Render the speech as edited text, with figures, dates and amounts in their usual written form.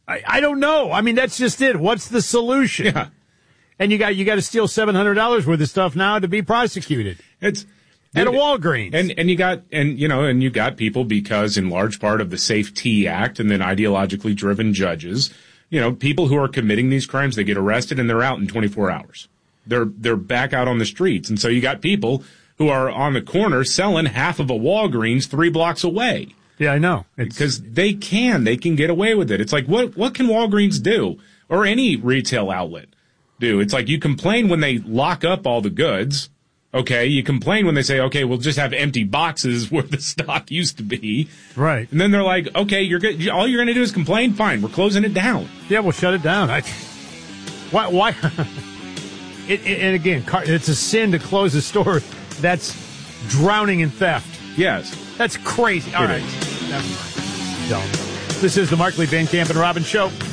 I don't know. I mean, that's just it. What's the solution? Yeah. And you got to steal $700 worth of stuff now to be prosecuted. It's at a Walgreens. And you got people, because in large part of the Safe T Act and then ideologically driven judges, people who are committing these crimes, they get arrested and they're out in 24 hours. They're back out on the streets. And so you got people who are on the corner selling half of a Walgreens 3 blocks away. Yeah, I know. Because they can get away with it. It's like, what can Walgreens do, or any retail outlet do? It's like, you complain when they lock up all the goods. Okay, you complain when they say, okay, we'll just have empty boxes where the stock used to be. Right. And then they're like, okay, all you're going to do is complain? Fine, we're closing it down. Yeah, we'll shut it down. Why? And again, it's a sin to close a store that's drowning in theft. Yes. That's crazy. All right. Never mind. Don't. This is the Markley, Van Camp, and Robbins Show.